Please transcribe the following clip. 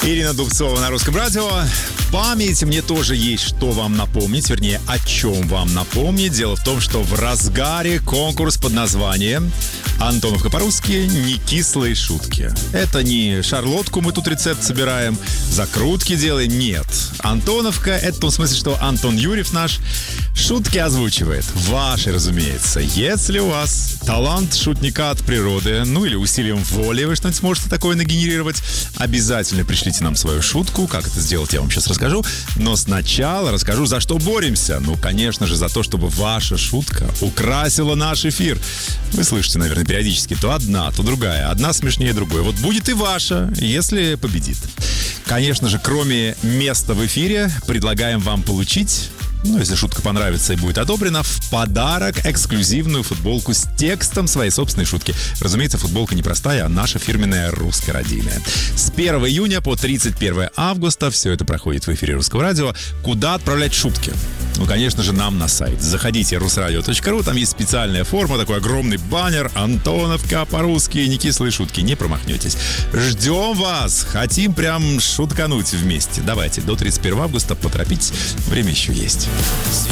Ирина Дубцова на Русском радио. Память, мне тоже есть что вам напомнить, вернее, о чем вам напомнить. Дело в том, что в разгаре конкурс под названием «Антоновка по-русски. Не кислые шутки». Это не шарлотку мы тут рецепт собираем, закрутки делаем, нет. Антоновка — это в том смысле, что Антон Юрьев наш шутки озвучивает. Ваши, разумеется. Если у вас талант шутника от природы, ну или усилием воли вы что-нибудь сможете такое нагенерировать, обязательно пришлите нам свою шутку. Как это сделать, я вам сейчас расскажу. Но сначала расскажу, за что боремся. Ну, конечно же, за то, чтобы ваша шутка украсила наш эфир. Вы слышите, наверное, периодически то одна, то другая. Одна смешнее другой. Вот будет и ваша, если победит. Конечно же, кроме места в эфире, предлагаем вам получить... Ну, если шутка понравится и будет одобрена, в подарок эксклюзивную футболку с текстом своей собственной шутки. Разумеется, футболка не простая, а наша фирменная русско-радийная. С 1 июня по 31 августа все это проходит в эфире Русского радио. Куда отправлять шутки? Ну, конечно же, нам на сайт. Заходите russradio.ru, там есть специальная форма, такой огромный баннер «Антоновка по-русски, не кислые шутки». Не промахнетесь. Ждем вас! Хотим прям шуткануть вместе. Давайте, до 31 августа поторопитесь, время еще есть.